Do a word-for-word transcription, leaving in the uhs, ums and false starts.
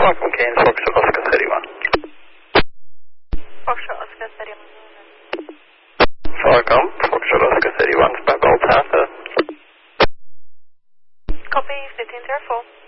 Welcome, Keynes, Foxtrot Oscar thirty-one. Foxtrot Oscar thirty-one. Welcome, Foxtrot Oscar thirty-one, Spambell Tower. Copy, fifteen zero four.